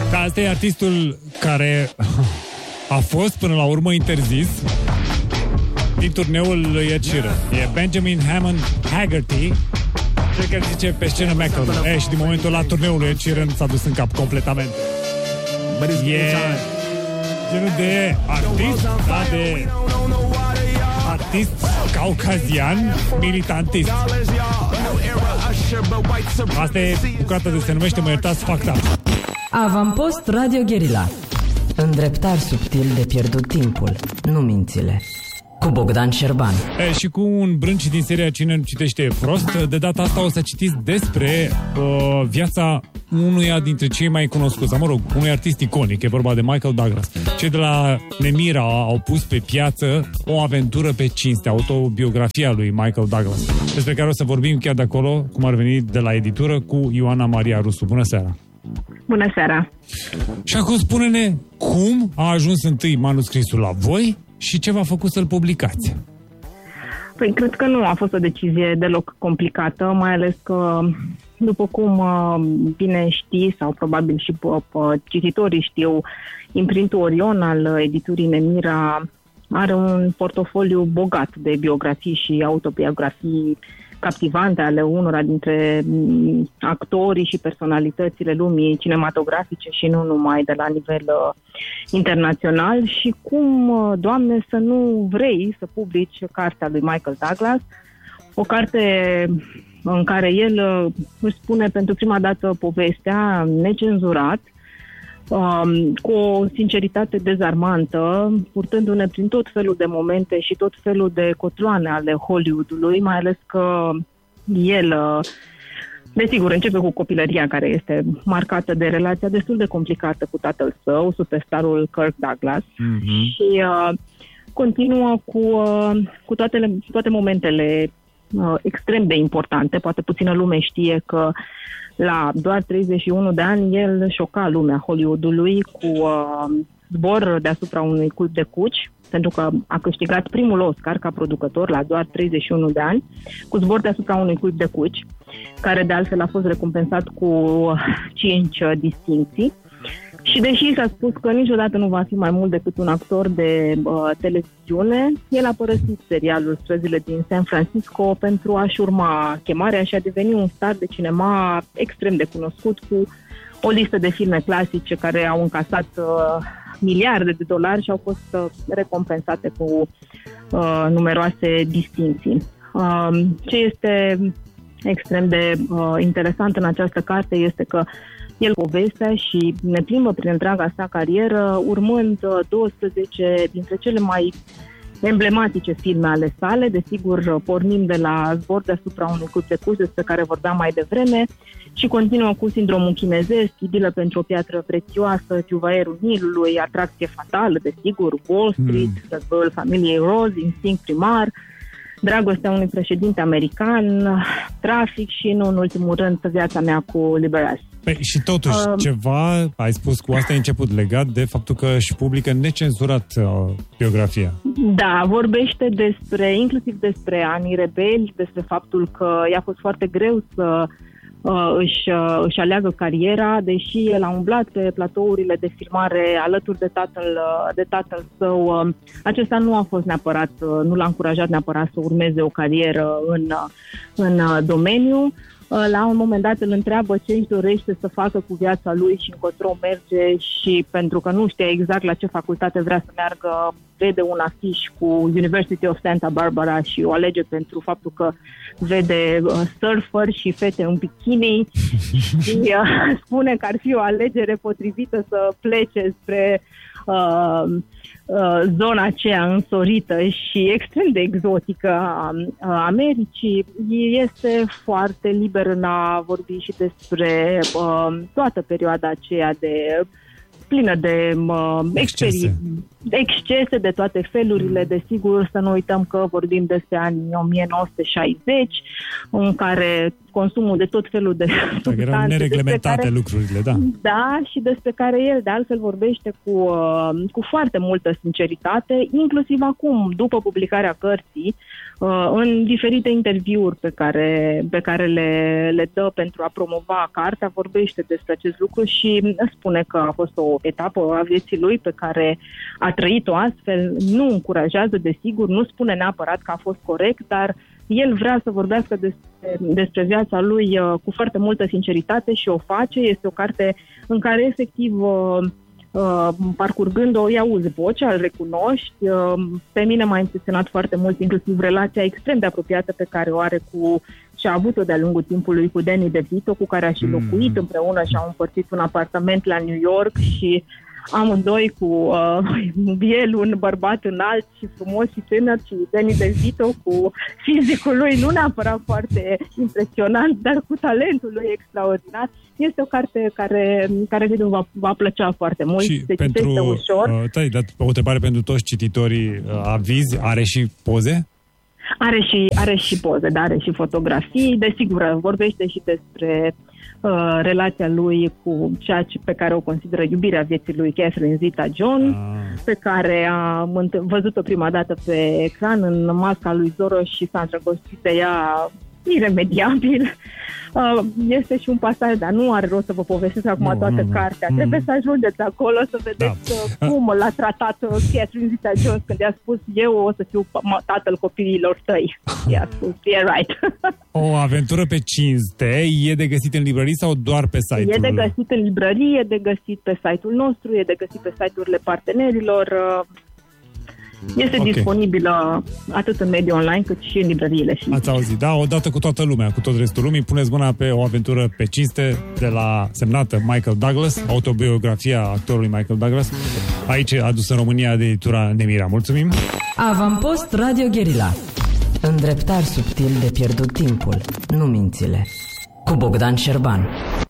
Da, asta e artistul care a fost până la urmă interzis din turneul lui Ed Sheeran. E Benjamin Hammond Haggerty. Cred că zice pe scenă Macklemore. Și din momentul ăla turneul lui Ed Sheeran s-a dus în cap completament. E genul de artist, da, de artist caucazian militantist. Asta e bucata de se numește, mă iertați, Fucked Up. Avampost Radio Guerilla. Îndreptari subtil de pierdut timpul, nu mințile. Cu Bogdan Șerban. Și cu un brânci din seria Cine nu citește e prost. De data asta o să citiți despre viața unuia dintre cei mai cunoscuți, mă rog, unui artist iconic, e vorba de Michael Douglas. Cei de la Nemira au pus pe piață O aventură pe cinste, autobiografia lui Michael Douglas, despre care o să vorbim chiar de acolo, cum ar veni de la editură, cu Ioana Maria Rusu. Bună seara! Bună seara! Și acum spune-ne cum a ajuns întâi manuscrisul la voi și ce v-a făcut să-l publicați? Păi, cred că nu a fost o decizie deloc complicată, mai ales că, după cum bine știi, sau probabil și cititorii știu, imprintul Orion al editurii Nemira are un portofoliu bogat de biografii și autobiografii captivante ale unora dintre actorii și personalitățile lumii cinematografice și nu numai de la nivel internațional. Și cum, Doamne, să nu vrei să publici cartea lui Michael Douglas, o carte în care el își spune pentru prima dată povestea necenzurat, cu o sinceritate dezarmantă, purtându-ne prin tot felul de momente și tot felul de cotloane ale Hollywoodului, mai ales că el, desigur, începe cu copilăria care este marcată de relația destul de complicată cu tatăl său, superstarul Kirk Douglas, și continuă cu toate momentele extrem de importante. Poate puțină lume știe că la doar 31 de ani el șoca lumea Hollywoodului cu zbor deasupra unui culp de cuci, pentru că a câștigat primul Oscar ca producător la doar 31 de ani, cu zbor deasupra unui culp de cuci, care de altfel a fost recompensat cu 5 distincții. Și deși s-a spus că niciodată nu va fi mai mult decât un actor de televiziune, el a părăsit serialul Străzile din San Francisco pentru a-și urma chemarea și a deveni un star de cinema extrem de cunoscut, cu o listă de filme clasice care au încasat miliarde de dolari și au fost recompensate cu numeroase distincții. Ce este extrem de interesant în această carte este că el povestea și ne plimbă prin întreaga sa carieră, urmând 12 dintre cele mai emblematice filme ale sale. Desigur, pornim de la Zbor deasupra unui culp de cuci, despre care vorbeam mai devreme, și continuă cu Sindromul chinezesc, Idilă pentru o piatră prețioasă, Juvaierul Nilului, Atracție fatală, desigur, Wall Street, Războiul familiei Rose, Instinct primar, Dragostea unui președinte american, Trafic și, nu în ultimul rând, Viața mea cu Liberace. Păi, și totuși, ceva, ai spus, cu asta ai început, legat de faptul că își publică necenzurat biografia. Da, vorbește inclusiv despre anii rebeli, despre faptul că i-a fost foarte greu să își aleagă cariera, deși el a umblat pe platourile de filmare alături de tatăl său. Acesta nu a fost neapărat, nu l-a încurajat neapărat să urmeze o carieră în domeniu. La un moment dat îl întreabă ce își dorește să facă cu viața lui și încotro merge, și pentru că nu știa exact la ce facultate vrea să meargă, vede un afiș cu University of Santa Barbara și o alege pentru faptul că vede surfer și fete în bikini și spune că ar fi o alegere potrivită să plece spre zona aceea însorită și extrem de exotică a Americii. Este foarte liber în a vorbi și despre toată perioada aceea de plină de excese de toate felurile, desigur, să nu uităm că vorbim despre anii 1960, în care consumul de tot felul de substanțe... Erau nereglementate lucrurile, da. Da, și despre care el de altfel vorbește cu foarte multă sinceritate, inclusiv acum, după publicarea cărții, în diferite interviuri pe care le dă pentru a promova cartea, vorbește despre acest lucru și spune că a fost o etapă a vieții lui pe care a trăit-o astfel, nu încurajează, desigur, nu spune neapărat că a fost corect, dar el vrea să vorbească despre viața lui cu foarte multă sinceritate și o face. Este o carte în care efectiv parcurgând-o, îi auzi vocea, îl recunoști. Pe mine m-a impresionat foarte mult, inclusiv relația extrem de apropiată pe care o are și a avut-o de-a lungul timpului cu Danny DeVito, cu care a și locuit împreună și au împărțit un apartament la New York și amândoi cu el, un bărbat înalt și frumos și tânăr, și Danny DeVito cu fizicul lui nu neapărat foarte impresionant, dar cu talentul lui extraordinar. Este o carte care va plăcea foarte mult. Și se pentru, citește ușor. O întrebare pentru toți cititorii, avizi, are și poze? Are și poze, dar are și fotografii. Desigur, vorbește și despre relația lui cu ceea pe care o consideră iubirea vieții lui, Catherine Zeta-Jones, pe care a văzut-o prima dată pe ecran în Masca lui Zorro și s-a îndrăgostit de ea iremediabil. Este și un pasaj, dar nu are rost să vă povestesc acum toată cartea. Trebuie să ajungeți acolo să vedeți cum l-a tratat Catherine Zeta-Jones când i-a spus: eu o să fiu tatăl copiilor tăi. I-a spus, yeah, right. O aventură pe cinste e de găsit în librării sau doar pe site-ul? E de găsit în librărie, e de găsit pe site-ul nostru, e de găsit pe site-urile partenerilor. Este disponibilă atât în mediul online cât și în librăriile. Ați auzit, da? Odată cu toată lumea, cu tot restul lumii, puneți mâna pe O aventură pe cinste, semnată Michael Douglas, autobiografia actorului Michael Douglas, aici adusă în România de editura Nemira. Mulțumim! Avampost Radio Guerilla. Îndreptari subtil de pierdut timpul, nu mințile. Cu Bogdan Șerban.